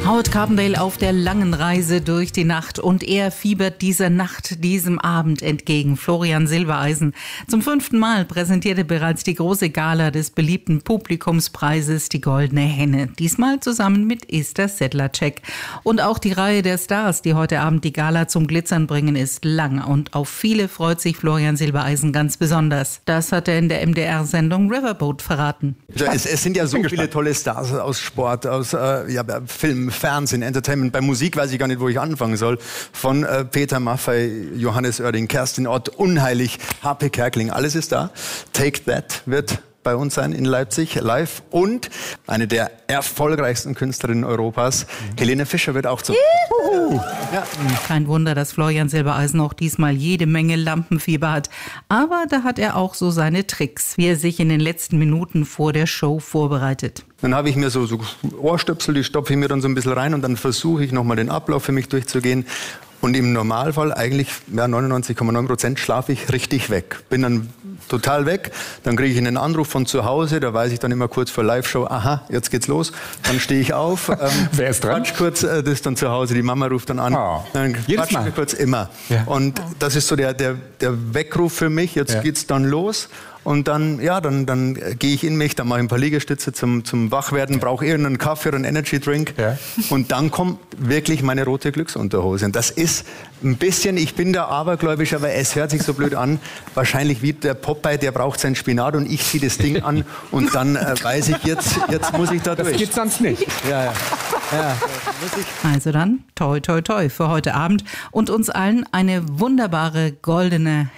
Howard Carpendale auf der langen Reise durch die Nacht und er fiebert dieser Nacht, diesem Abend entgegen. Florian Silbereisen. Zum 5. Mal präsentierte bereits die große Gala des beliebten Publikumspreises die Goldene Henne. Diesmal zusammen mit Esther Sedlacek. Und auch die Reihe der Stars, die heute Abend die Gala zum Glitzern bringen, ist lang. Und auf viele freut sich Florian Silbereisen ganz besonders. Das hat er in der MDR-Sendung Riverboat verraten. Es sind ja so viele tolle Stars aus Sport, aus Film, Fernsehen, Entertainment. Bei Musik weiß ich gar nicht, wo ich anfangen soll. Von Peter Maffay, Johannes Oerding, Kerstin Ott, Unheilig, Harpe Kerkeling, alles ist da. Take That wird bei uns sein in Leipzig, live. Und eine der erfolgreichsten Künstlerinnen Europas, Helene Fischer, wird auch zu. Ja. Kein Wunder, dass Florian Silbereisen auch diesmal jede Menge Lampenfieber hat. Aber da hat er auch so seine Tricks, wie er sich in den letzten Minuten vor der Show vorbereitet. Dann habe ich mir so Ohrstöpsel, die stopfe ich mir dann so ein bisschen rein und dann versuche ich nochmal den Ablauf für mich durchzugehen. Und im Normalfall eigentlich 99,9% schlafe ich richtig weg. Bin dann total weg. Dann kriege ich einen Anruf von zu Hause. Da weiß ich dann immer kurz vor Live-Show, aha, jetzt geht's los. Dann stehe ich auf. Wer ist dran? Quatsch kurz, das ist dann zu Hause. Die Mama ruft dann an. Oh. Dann quatsch ich kurz immer. Ja. Und das ist so der Weckruf für mich. Jetzt geht's dann los. Und dann gehe ich in mich, dann mache ich ein paar Liegestütze zum Wachwerden, brauche irgendeinen Kaffee oder einen Energy-Drink. Ja. Und dann kommt wirklich meine rote Glücksunterhose. Und das ist ein bisschen, ich bin da abergläubisch, aber es hört sich so blöd an. Wahrscheinlich wie der Popeye, der braucht sein Spinat und ich ziehe das Ding an und dann weiß ich, jetzt muss ich da durch. Das geht sonst nicht. Ja. Also dann, toi toi toi für heute Abend und uns allen eine wunderbare goldene